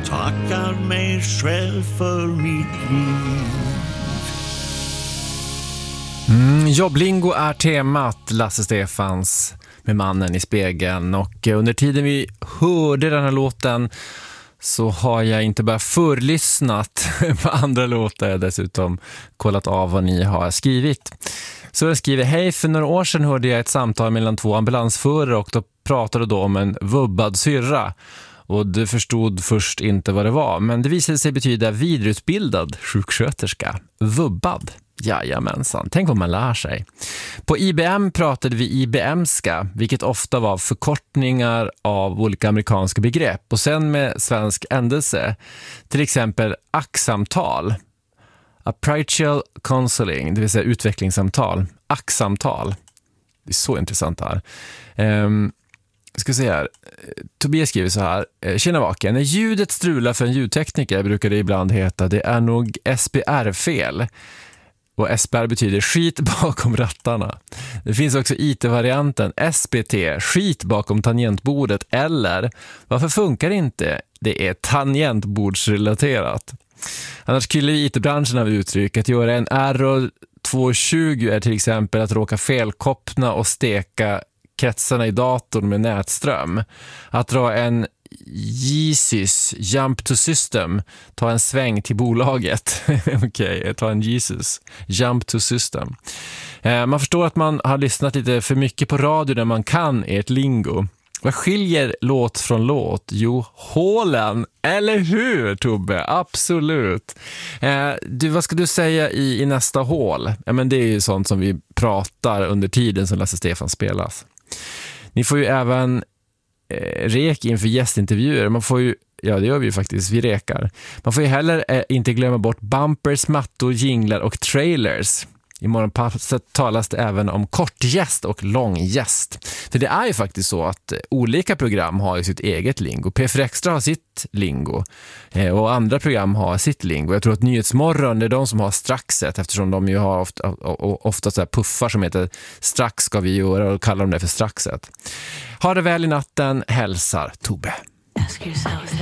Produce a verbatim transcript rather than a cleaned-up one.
tackar mig själv för mitt liv. Mm, jobblingo är temat, Lasse Stefans med Mannen i spegeln. Och under tiden vi hörde den här låten så har jag inte bara förlyssnat på andra låtar, jag dessutom kollat av vad ni har skrivit. Så jag skriver: hej, för några år sedan hörde jag ett samtal mellan två ambulansförare och då pratade då om en vubbad syrra. Och du förstod först inte vad det var, men det visade sig betyda vidareutbildad sjuksköterska. Vubbad. Jajamensan, tänk vad man lär sig. På I B M pratade vi I B M-ska, vilket ofta var förkortningar av olika amerikanska begrepp. Och sen med svensk ändelse, till exempel A C-samtal, Appraisal Counseling, det vill säga utvecklingssamtal, A C-samtal. Det är så intressant här. Um, Jag ska se här. Tobias skriver så här: tjena vaken, när ljudet strular för en ljudtekniker brukar det ibland heta det är nog S B R-fel. Och S B R betyder skit bakom rattarna. Det finns också I T-varianten S B T, skit bakom tangentbordet, eller varför funkar det inte? Det är tangentbordsrelaterat. Annars skulle I T-branschen av uttryck att göra en R O tvåhundratjugo är till exempel att råka felkoppna och steka kretsarna i datorn med nätström. Att dra en Jesus, jump to system, ta en sväng till bolaget. Okej, okay, ta en Jesus, jump to system. Eh, man förstår att man har lyssnat lite för mycket på radio när man kan ert lingo. Vad skiljer låt från låt? Jo, hålen. Eller hur, Tobbe? Absolut. Eh, du, vad ska du säga i, i nästa hål? Ja, men det är ju sånt som vi pratar under tiden som Lasse Stefan spelas. Ni får ju även eh, rek inför gästintervjuer. Man får ju, ja det gör vi ju faktiskt, vi rekar. Man får ju heller eh, inte glömma bort bumpers, mattor, jinglar och trailers. I morgonpasset talas det även om kortgäst och långgäst. För det är ju faktiskt så att olika program har ju sitt eget lingo. P fyra Extra har sitt lingo och andra program har sitt lingo. Jag tror att Nyhetsmorgon är de som har straxet, eftersom de ju har ofta, ofta så här puffar som heter strax ska vi göra och kallar de det för straxet. Ha det väl i natten, hälsar Tobbe. Ask yourself